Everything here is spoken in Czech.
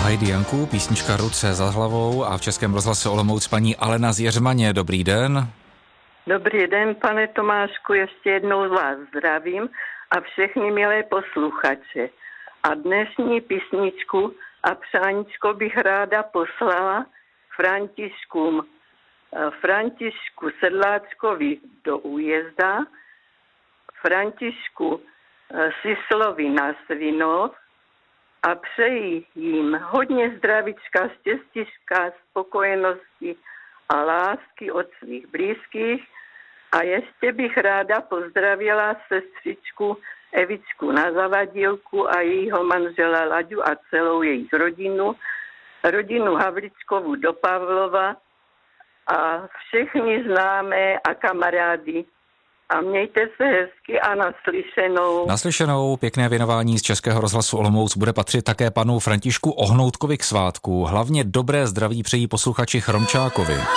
Heidi Janku, písnička Ruce za hlavou a v Českém rozhlase Olomouc paní Alena z Jeřmaně. Dobrý den. Dobrý den, pane Tomášku, ještě jednou vás zdravím a všechny milé posluchače. A dnešní písničku a přáníčko bych ráda poslala Františku Sedláčkovi do újezda, Františku Sislovi na Svinov a přeji jim hodně zdravíčka, štěstíčka, spokojenosti a lásky od svých blízkých. A ještě bych ráda pozdravila sestřičku Evičku na Zavadilku a jejího manžela Laďu a celou jejich rodinu Havličkovu do Pavlova a všechny známé a kamarády. A mějte se hezky a naslyšenou. Naslyšenou, pěkné věnování z Českého rozhlasu Olomouc bude patřit také panu Františku Ohnoutkovi k svátku. Hlavně dobré zdraví přejí posluchači Chromčákovi.